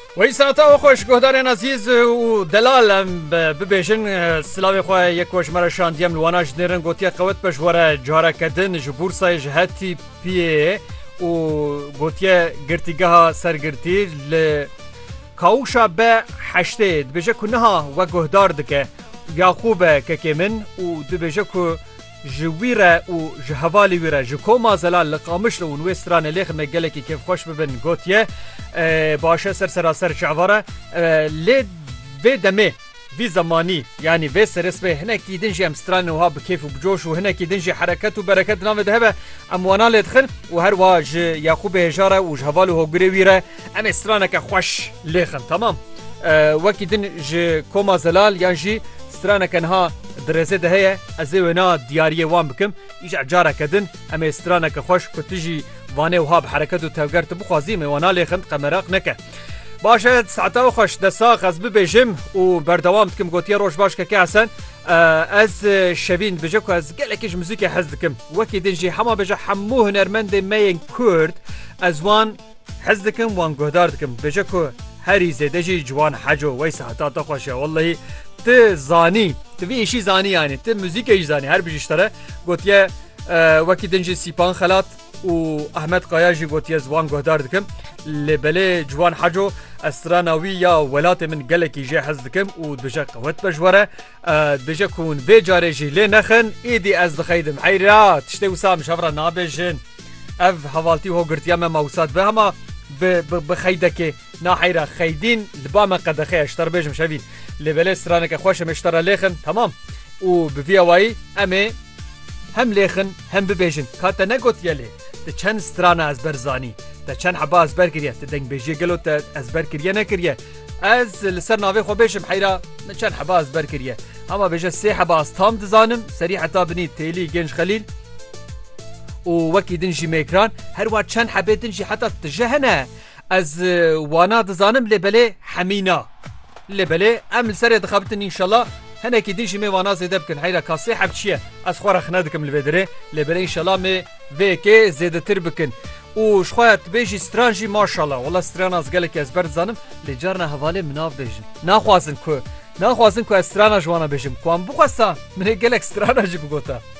وی ساعتا خوش گهدارین عزیز و دلال ببیشن سلاوی خواه یک وشمر شاندیم لواناش دیرن گوتیا قوت پش وره جاره کدن جبورسای جهتی پیه و گوتیا گرتیگاه سرگرتی کاوشا به حشته دبیجه کنها و گهدار دکه یاخوبه که من و دبیجه که جویره و جهوالی ویره جکوما زلال لقامش لون وستران لیخ مگله کی کیف خوش ببن گوتیه باشه سر شعواره لی و دمه وی زمانی یعنی وی سرس به هناك يدنجي امستران وها بكيف وبجوش وهناك يدنجي حركات وبركات نام ذهبه اموانا لدخل وهر واج يعقوب هجاره وجهوالو هو غريويره ام استرانك خوش ليخن تمام وكي دنج كوما زلال يعني استرانك انها درزه دهيه ازونا دياريه وان بكم يجع جاره كدن ام استرانك خوش كتجي وانه وها بحركات وتوغرت بخوازي وانا ليخن قمراق نكه باشه ساعتا خوش دساخ از ببیجم و بردوام دکم گوتیه روش باش که حسن از شبین بجکو از گلکش موزیک حز دکم وکی دنجی همه بجا حمو هنرمند مین کرد از وان حز دکم وان گهدار دکم بجکو هری زیده جی جوان حجو وی ساعتا تا خوشه والله ت زانی ت وی ایشی زانی یعنی ت موزیک ایش زانی هر بجیشتره گوتیه وکی دنجی سیپان خلات و احمد قایاجی گوتیه زوان گهدار دکم لبله جوان حجو استراناوی یا ولات من گلکی جه حز دکم و دبجه قوت بجوره دبجه کون وی جاره جی لی نخن ایدی از دخیدم حیرات تشتی وسام شفره نابجن اف حوالتی هو گرتیام موساد به همه بخیدکی ناحیره خیدین لبام قدخه اشتر بجم شوید لبله استرانک خوشم اشتر لیخن تمام و بفی اوایی امه هم لیخن هم ببیجن کاتا نگوت یلی ده چند استرانه از برزانی ده چند حبا از بر کریه ده دنگ بیجی گلو ده از بر کریه نکریه از لسر ناوی خو بیشم حیره چند حبا از بر کریه اما بیجه 3 حبا از تام دزانم سری حتا بنی تیلی گنج خلیل و وکی دنجی میکران هر وقت چند حبه دنجی حتا تجهنه از وانا دزانم لبله حمینا لبله ام لسر دخابتن انشالله هناك دنجي مي وانا زيده بكن حيرا كاسي حبشيه از خورا خنادكم البدري لبري ان شاء الله مي فيكي زيده تربكن وشخوات بيجي سترانجي ما شاء الله والله سترانا از قالك از برد زانم لجارنا حوالي مناف بيجن ناخوازن كو استرانا جوانا بيجم كوان بخواستا من قالك سترانا جي بقوتا